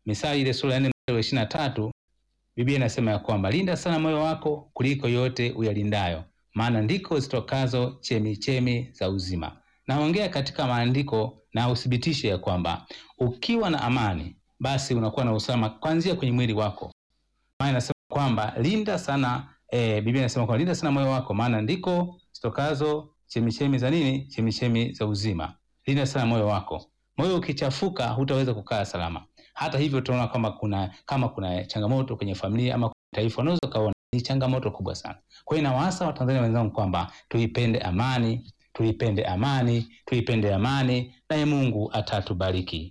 Misali ile sura ya 4 mstari wa 23, Biblia inasema ya kwamba linda sana moyo wako kuliko yote uyalindayo, maana ndiko zitokazo chemichemi za uzima. Naongea katika maandiko na uthibitishe ya kwamba ukiwa na amani, basi unakuwa na usalama kuanzia kwenye mwili wako. Maana inasema kwamba linda sana, Biblia inasema kwamba linda sana moyo wako, maana ndiko zitokazo chemichemi za nini? Chemichemi za uzima. Linda sana moyo wako. Moyo ukichafuka hutaweza kukaa salama. Hata hivyo tunaona kama kuna changamoto kwenye familia ama taifa, unaweza kaona ni changamoto kubwa sana. Kwa hiyo nawaasa Watanzania wenzangu kwamba tuipende amani, tuipende amani, tuipende amani, naye Mungu atatubariki.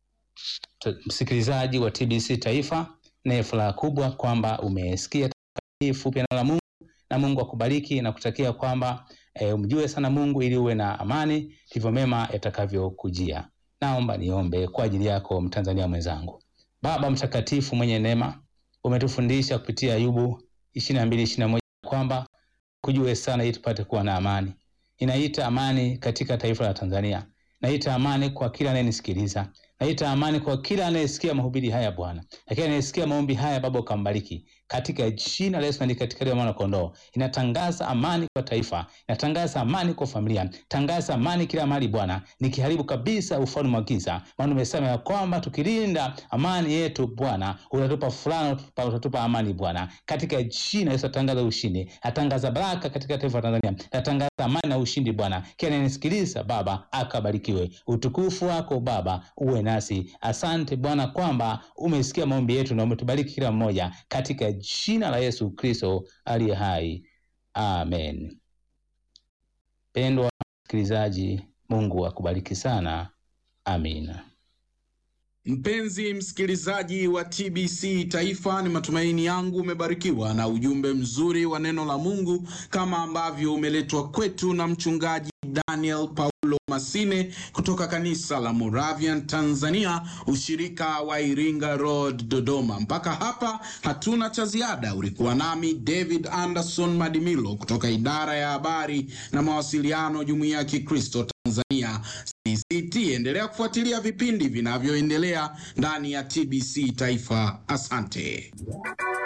Msikilizaji wa TBC Taifa, na furaha kubwa kwamba umesikia fupi neno la Mungu, na Mungu akubariki na kutakia kwamba umjue sana Mungu ili uwe na amani, ndivyo mema yatakavyokujia. Naomba niombe kwa ajili yako Mtanzania mwenzangu. Baba mtakatifu mwenye neema, umetufundisha kupitia Ayubu 22:21 kwamba kujue sana ili tupate kuwa na amani. Inaita amani katika taifa la Tanzania. Naita amani kwa kila anayenisikiliza. Naita amani kwa kila anayesikia mahubiri haya Bwana. Lakini anayesikia maombi haya Baba ukambariki. Katika jina la Yesu na katika damu ya mwana kondoo. Inatangaza amani kwa taifa. Inatangaza amani kwa familia. Tangaza amani kila mahali Bwana. Nikiharibu kabisa ufalme wa giza. Maana umesema ya kwamba tukilinda amani yetu Bwana, utatupa furaha, utatupa amani Bwana. Katika jina la Yesu natangaza ushindi. Natangaza baraka katika taifa la Tanzania. Natangaza amani na ushindi Bwana. Kila anayenisikiliza Baba akabarikiwe. Utukufu wako Baba uwe nasi. Asante Bwana kwamba umesikia maombi yetu na umetubariki kila mmoja katika jina la Yesu Kristo aliye hai. Amen. Pendwa msikilizaji, Mungu akubariki sana. Amina. Mpenzi msikilizaji wa TBC Taifa, ni matumaini yangu umebarikiwa na ujumbe mzuri wa neno la Mungu kama ambavyo umeletwa kwetu na mchungaji Daniel Paulo Masine kutoka kanisa la Moravian Tanzania, ushirika wa Iringa Road, Dodoma. Mpaka hapa hatuna cha ziada. Ulikuwa nami David Anderson Madimilo kutoka idara ya habari na mawasiliano, Jumuiya ya Kikristo Tanzania CCT. Endelea kufuatilia vipindi vinavyoendelea ndani ya TBC Taifa. Asante.